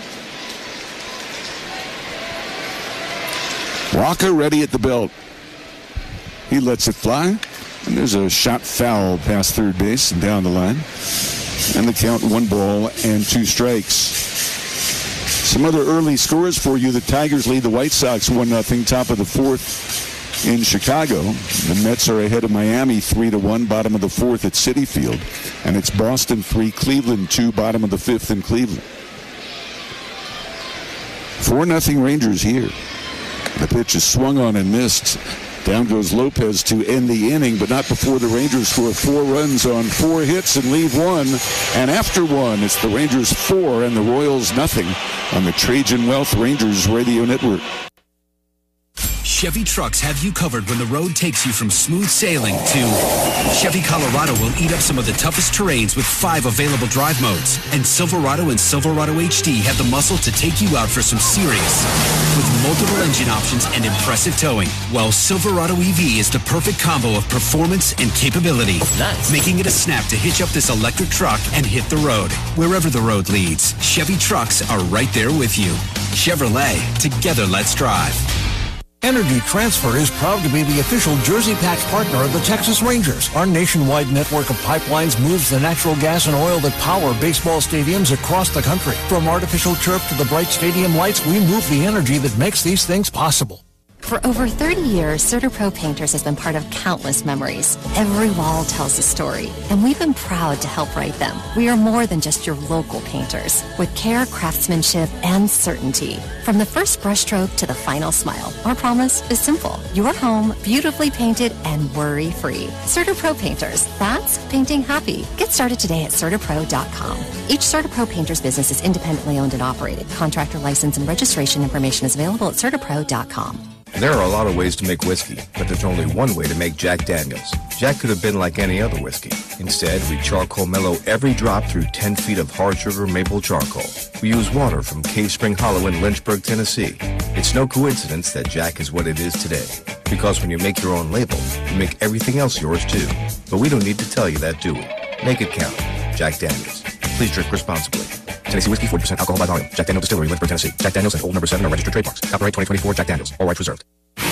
Walker ready at the belt. He lets it fly, and there's a shot foul past third base and down the line. And the count 1 ball and 2 strikes. Some other early scores for you. The Tigers lead the White Sox 1-0, top of the 4th in Chicago. The Mets are ahead of Miami 3-1, bottom of the 4th at Citi Field. And it's Boston 3, Cleveland 2, bottom of the 5th in Cleveland. 4-0 Rangers here. The pitch is swung on and missed. Down goes Lopez to end the inning, but not before the Rangers score 4 runs on 4 hits and leave 1. And after 1, it's the Rangers 4 and the Royals 0 on the Trajan Wealth Rangers Radio Network. Chevy trucks have you covered when the road takes you from smooth sailing to Chevy Colorado will eat up some of the toughest terrains with 5 available drive modes. And Silverado and Silverado HD have the muscle to take you out for some serious with multiple engine options and impressive towing. While Silverado EV is the perfect combo of performance and capability, making it a snap to hitch up this electric truck and hit the road. Wherever the road leads, Chevy trucks are right there with you. Chevrolet, together let's drive. Energy Transfer is proud to be the official Jersey Pack's partner of the Texas Rangers. Our nationwide network of pipelines moves the natural gas and oil that power baseball stadiums across the country. From artificial turf to the bright stadium lights, we move the energy that makes these things possible. For over 30 years, CertaPro Painters has been part of countless memories. Every wall tells a story, and we've been proud to help write them. We are more than just your local painters, with care, craftsmanship, and certainty. From the first brushstroke to the final smile, our promise is simple. Your home, beautifully painted and worry-free. CertaPro Painters, that's painting happy. Get started today at CertaPro.com. Each CertaPro Painters business is independently owned and operated. Contractor license and registration information is available at CertaPro.com. There are a lot of ways to make whiskey, but there's only one way to make Jack Daniels. Jack could have been like any other whiskey. Instead, we charcoal mellow every drop through 10 feet of hard sugar maple charcoal. We use water from Cave Spring Hollow in Lynchburg, Tennessee. It's no coincidence that Jack is what it is today. Because when you make your own label, you make everything else yours too. But we don't need to tell you that, do we? Make it count. Jack Daniels. Please drink responsibly. Tennessee Whiskey, 40% alcohol by volume. Jack Daniels Distillery, Lynchburg, Tennessee. Jack Daniels and Old Number 7 are registered trademarks. Copyright 2024 Jack Daniels. All rights reserved.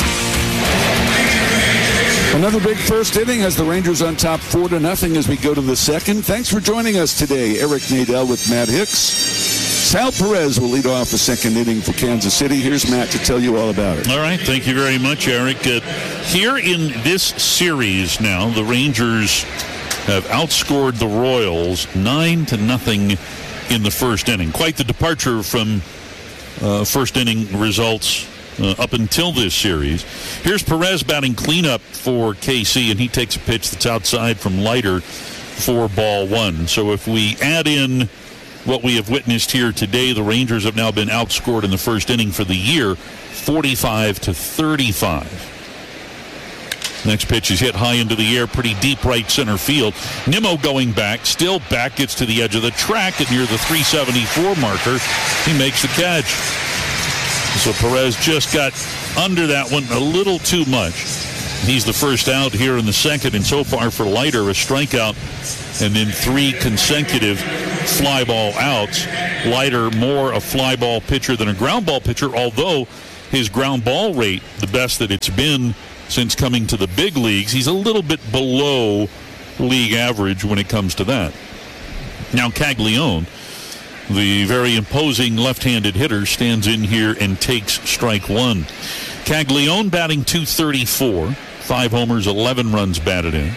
Another big first inning as the Rangers on top 4-0 as we go to the second. Thanks for joining us today. Eric Nadel with Matt Hicks. Sal Perez will lead off the second inning for Kansas City. Here's Matt to tell you all about it. All right. Thank you very much, Eric. Here in this series now, the Rangers have outscored the Royals 9-0 in the first inning. Quite the departure from first inning results up until this series. Here's Perez batting cleanup for KC, and he takes a pitch that's outside from Leiter for ball one. So if we add in what we have witnessed here today, the Rangers have now been outscored in the first inning for the year, 45-35. Next pitch is hit high into the air, pretty deep right center field. Nimmo going back, still back, gets to the edge of the track and near the 374 marker. He makes the catch. So Perez just got under that one a little too much. He's the first out here in the second, and so far for Leiter, a strikeout and then 3 consecutive fly ball outs. Leiter more a fly ball pitcher than a ground ball pitcher, although his ground ball rate, the best that it's been since coming to the big leagues, he's a little bit below league average when it comes to that. Now Caglione, the very imposing left-handed hitter, stands in here and takes strike one. Caglione batting .234, 5 homers, 11 runs batted in.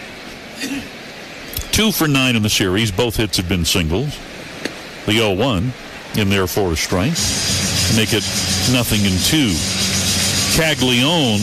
2 for 9 in the series. Both hits have been singles. The 0-1 in there for a strike. Make it 0-2. Caglione,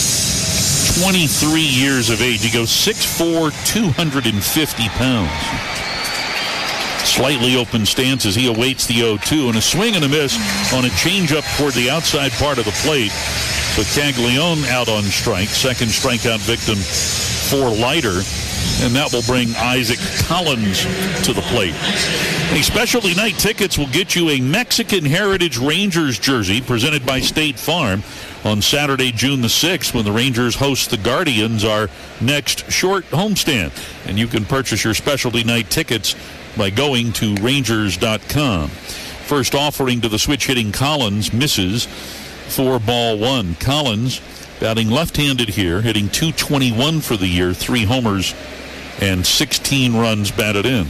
23 years of age. He goes 6'4", 250 pounds. Slightly open stance as he awaits the 0-2, and a swing and a miss on a changeup toward the outside part of the plate. So Caglione out on strike. Second strikeout victim for Leiter. And that will bring Isaac Collins to the plate. A Specialty Night Tickets will get you a Mexican Heritage Rangers jersey presented by State Farm on Saturday, June the 6th, when the Rangers host the Guardians, our next short homestand. And you can purchase your Specialty Night tickets by going to Rangers.com. First offering to the switch-hitting Collins misses for ball one. Collins batting left-handed here, hitting .221 for the year, 3 homers and 16 runs batted in.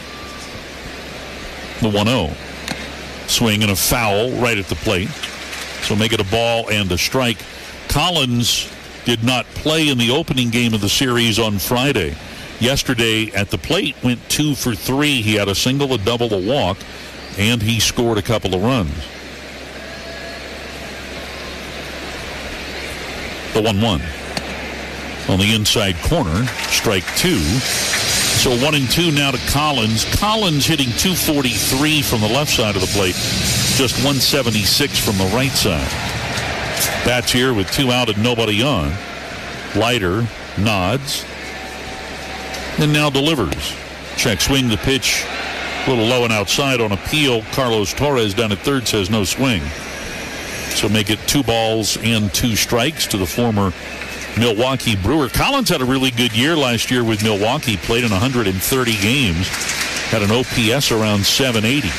The 1-0. Swing and a foul right at the plate. So make it a ball and a strike. Collins did not play in the opening game of the series on Friday. Yesterday at the plate went 2 for 3. He had a single, a double, a walk, and he scored a couple of runs. The 1-1 on the inside corner, strike 2. So 1-2 now to Collins. Collins hitting .243 from the left side of the plate, just .176 from the right side. Bats here with 2 out and nobody on. Leiter nods and now delivers. Check swing, the pitch a little low and outside on appeal. Carlos Torres down at third says no swing. So make it 2 balls and 2 strikes to the former Milwaukee Brewer. Collins had a really good year last year with Milwaukee, played in 130 games, had an OPS around 780.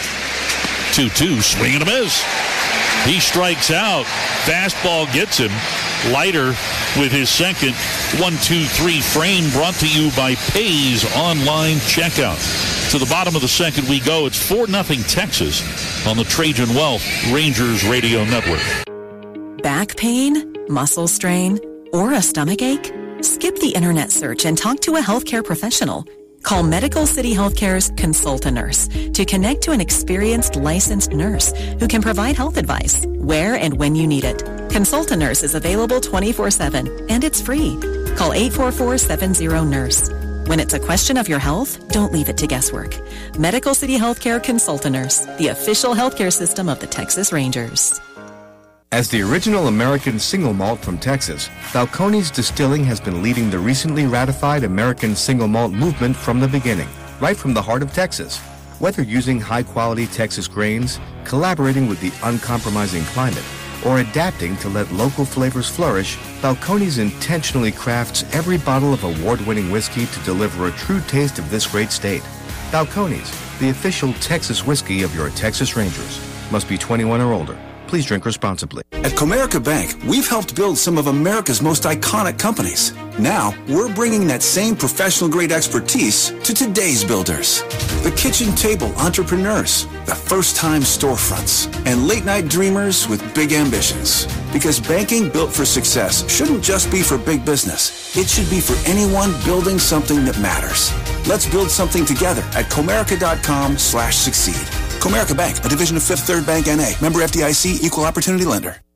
2-2, swing and a miss. He strikes out. Fastball gets him. Leiter with his second 1-2-3 frame, brought to you by Pays Online Checkout. To the bottom of the second we go. It's 4-0 Texas on the Trajan Wealth Rangers Radio Network. Back pain, muscle strain, or a stomach ache? Skip the internet search and talk to a healthcare professional. Call Medical City Healthcare's Consult-A-Nurse to connect to an experienced licensed nurse who can provide health advice where and when you need it. Consult-A-Nurse is available 24/7 and it's free. Call 844-70-NURSE. When it's a question of your health, don't leave it to guesswork. Medical City Healthcare Consult-A-Nurse, the official healthcare system of the Texas Rangers. As the original American single malt from Texas, Balcones Distilling has been leading the recently ratified American single malt movement from the beginning, right from the heart of Texas. Whether using high-quality Texas grains, collaborating with the uncompromising climate, or adapting to let local flavors flourish, Balcones intentionally crafts every bottle of award-winning whiskey to deliver a true taste of this great state. Balcones, the official Texas whiskey of your Texas Rangers. Must be 21 or older. Please drink responsibly. At Comerica Bank, we've helped build some of America's most iconic companies. Now, we're bringing that same professional-grade expertise to today's builders. The kitchen table entrepreneurs, the first-time storefronts, and late-night dreamers with big ambitions. Because banking built for success shouldn't just be for big business. It should be for anyone building something that matters. Let's build something together at Comerica.com/succeed. Comerica Bank, a division of Fifth Third Bank N.A., member FDIC, equal opportunity lender.